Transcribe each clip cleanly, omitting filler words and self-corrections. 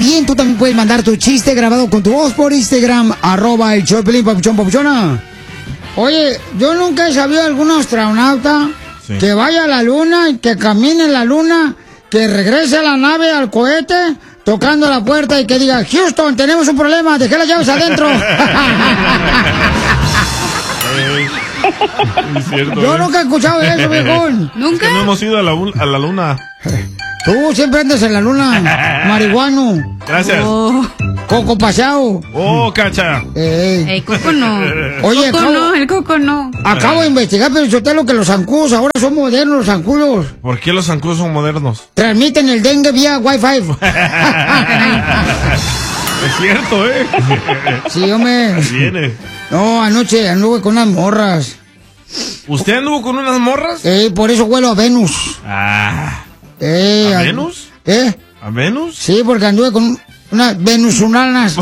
también puedes mandar tu chiste grabado con tu voz por Instagram, @el show de Piolín, papuchón, papuchona. Oye, yo nunca he sabido de algún astronauta que vaya a la luna, que camine en la luna, que regrese a la nave, al cohete, tocando la puerta y que diga, Houston, tenemos un problema, dejé las llaves adentro. Es cierto, yo nunca he escuchado eso, viejón. ¿Nunca? Es que no hemos ido a la luna. Tú siempre andas en la luna, marihuano. Gracias. Coco pasado. Oh, Cacha. El Coco no. Oye, el Coco no. Acabo de investigar, pero yo te lo que los zancudos ahora son modernos, los zancudos. ¿Por qué los zancudos son modernos? Transmiten el dengue vía Wi-Fi. Es cierto, ¿eh? Sí, hombre. Viene. No, anoche anduve con unas morras. ¿Usted anduvo con unas morras? Por eso huelo a Venus. ¿A Venus? ¿A Venus? Sí, porque anduve con unas venezolanas.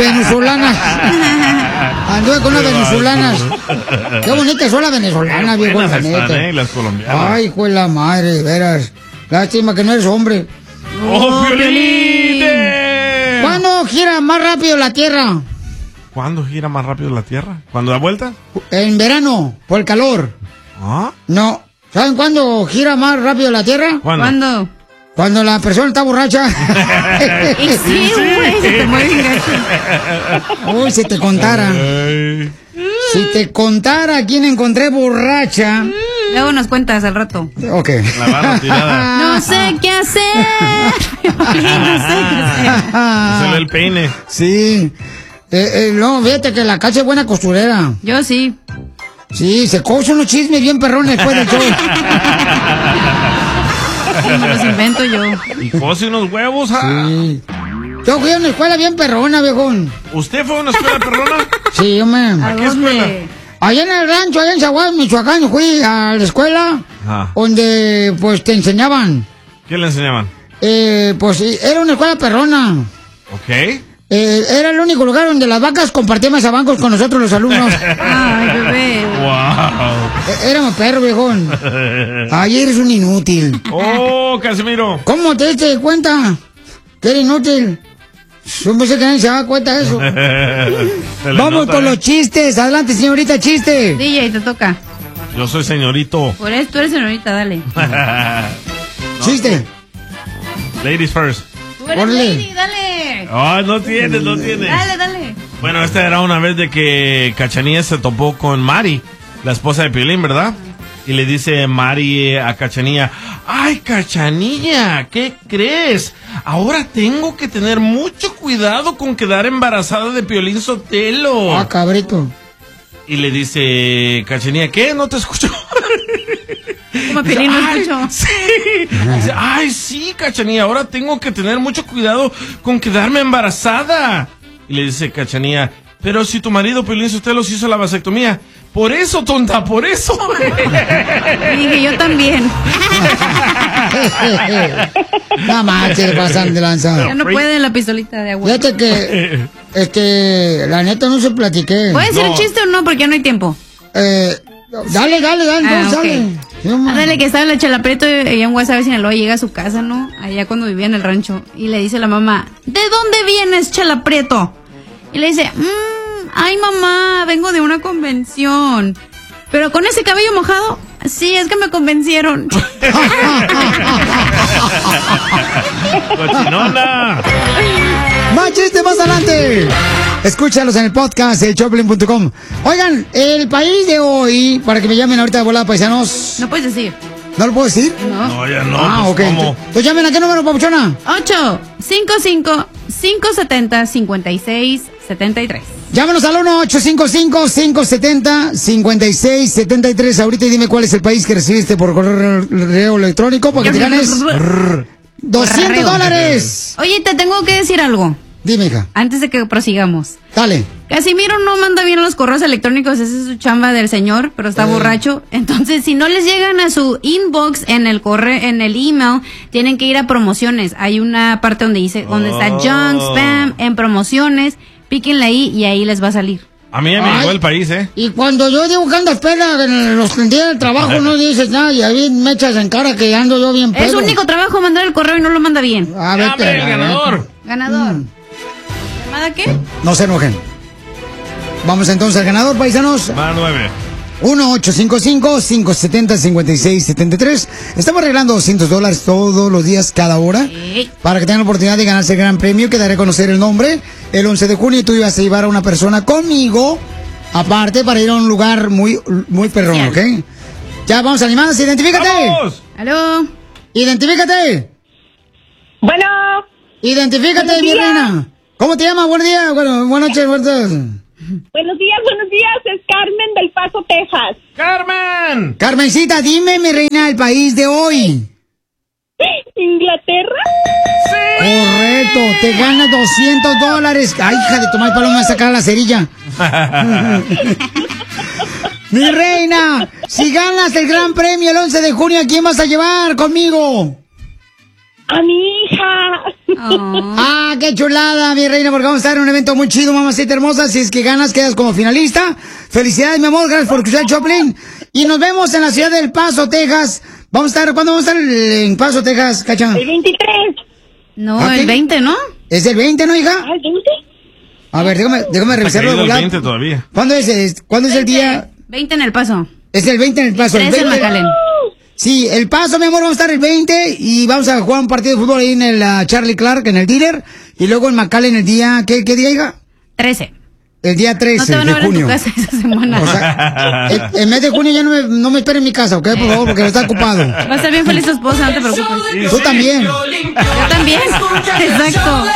Anduve con unas venezolanas. Qué bonitas son las venezolanas, viejo. Las colombianas. Ay, hijo de la madre, de veras. Lástima que no eres hombre. ¡Oh, Piolín! ¿Cuándo gira más rápido la Tierra? ¿Cuándo gira más rápido la Tierra? ¿Cuándo da vuelta? En verano, por el calor. ¿Ah? No. ¿Saben cuándo gira más rápido la Tierra? ¿Cuándo? Cuando la persona está borracha. Y sí, güey, se te mueve bien gacho. Uy, si te contara. Si te contara quién encontré borracha. Luego nos cuentas al rato. Ok. La barra tirada. No sé qué hacer. No sé qué hacer. Se le el peine. Sí. No, fíjate que la Cacha es buena costurera. Yo sí. Sí, se cose unos chismes bien perrones después del show. Sí, me los invento yo. Y cose unos huevos. Sí. Yo fui a una escuela bien perrona, viejón. ¿Usted fue a una escuela perrona? Sí, hombre. ¿A qué escuela? Allá en el rancho, allá en Zaguay, Michoacán, fui a la escuela donde, pues, te enseñaban. ¿Qué le enseñaban? Pues, era una escuela perrona. Ok. Era el único lugar donde las vacas compartían mesabancos con nosotros los alumnos. Ay, bebé. Wow. Éramos perros, viejón. Ay, eres un inútil. Oh, Casimiro. ¿Cómo te diste cuenta que eres inútil? Yo pensé que nadie se daba cuenta de eso. Vamos con los chistes. Adelante, señorita, chiste. DJ, te toca. Yo soy señorito. Por eso tú eres señorita, dale. Chiste. Ladies first. Tú eres lady, dale. Oh, no tienes. Dale. Bueno, esta era una vez de que Cachanilla se topó con Mari, la esposa de Piolín, ¿verdad? Y le dice Mari a Cachanilla, ¡ay, Cachanilla! ¿Qué crees? Ahora tengo que tener mucho cuidado con quedar embarazada de Piolín Sotelo. Ah, cabrito. Y le dice Cachanilla, ¿qué? ¿No te escucho? Como Piolín no escuchó. Sí. Dice, ¡ay, sí, Cachanilla! Ahora tengo que tener mucho cuidado con quedarme embarazada. Y le dice Cachanilla, pero si tu marido Piolín Sotelo se hizo la vasectomía. Por eso, tonta, por eso. Dije, yo también. Nada más te pasan de lanza. Ya no puede la pistolita de agua. Fíjate que, la neta no se platiqué. ¿Puede ser el chiste o no? Porque ya no hay tiempo. Dale, entonces okay. Dale. Dale, que estaba la Chela Prieto allá en Guasave, Sinaloa, llega a su casa, ¿no? Allá cuando vivía en el rancho. Y le dice la mamá, ¿de dónde vienes, Chela Prieto? Y le dice, ay, mamá, vengo de una convención. ¿Pero con ese cabello mojado? Sí, es que me convencieron. ¡Cochinona! Más chistes más adelante. Escúchalos en el podcast de Choplin.com. Oigan, el país de hoy, para que me llamen ahorita de volada, paisanos. No puedes decir. ¿No lo puedo decir? No, ya no. Ah, pues, ok. ¿cómo? Entonces llamen a qué número, papuchona. 855-570-5673. Llámenos al 1-855-570-5673. Ahorita y dime cuál es el país que recibiste por correo electrónico para que te ganes $200. Oye, te tengo que decir algo. Dime, hija. Antes de que prosigamos. Dale. Casimiro no manda bien los correos electrónicos, esa es su chamba del señor, pero está borracho. Entonces, si no les llegan a su inbox en el en el email, tienen que ir a promociones. Hay una parte donde dice, donde está junk, spam, en promociones, píquenle ahí y ahí les va a salir. A mí ya me llegó el país, ¿eh? Y cuando yo digo que andas peda en los días del trabajo no dices nada y ahí me echas en cara que ando yo bien pedo. Es su único trabajo mandar el correo y no lo manda bien. A ver, el ganador. Ganador. ¿Llamada qué? No se enojen. Vamos entonces al ganador, paisanos. Va 9. 1-855-570-5673. Estamos regalando $200 todos los días, cada hora. Sí. Para que tengan la oportunidad de ganarse el gran premio, que daré a conocer el nombre. El 11 de junio tú ibas a llevar a una persona conmigo, aparte, para ir a un lugar muy perrón, ¿ok? Ya, vamos a llamadas, identifícate. ¡Vamos! ¿Aló? Identifícate. Bueno. Identifícate, mi reina. ¿Cómo te llamas? Buenos días. Bueno, buenas noches, buenas. Buenos días. Es Carmen del Paso, Texas. ¡Carmen! Carmencita, dime, mi reina, el país de hoy. ¿Inglaterra? Correcto, te ganas $200. Ay, hija de tu madre, paloma, me va a sacar la cerilla. Mi reina, si ganas el gran premio el 11 de junio, ¿a quién vas a llevar conmigo? A mi hija. Oh. Ah, qué chulada, mi reina, porque vamos a estar en un evento muy chido, mamacita hermosa. Si es que ganas, quedas como finalista. Felicidades, mi amor, gracias por escuchar Choplin. Y nos vemos en la ciudad del Paso, Texas. ¿Cuándo vamos a estar en Paso, Texas, Cacha? El 23. No, ¿Ah, el qué? 20, ¿no? ¿Es el 20, no, hija? ¿El 20? A ver, déjame revisarlo de el volar. 20 todavía. ¿Cuándo es el día? 20 en el Paso. Es el 20 en el Paso. 3 en el 20. McAllen. Sí, el Paso, mi amor, vamos a estar el 20 y vamos a jugar un partido de fútbol ahí en el Charlie Clark, en el dealer. Y luego en McAllen el día, ¿qué día, hija? 13. El día 13 No te van de a ver junio. en tu casa esa semana. O sea, el mes de junio ya no me esperen en mi casa, ¿ok? Por favor, porque está ocupado. Va a estar bien feliz tu esposa, no te preocupes. Tú también. Yo también. Exacto.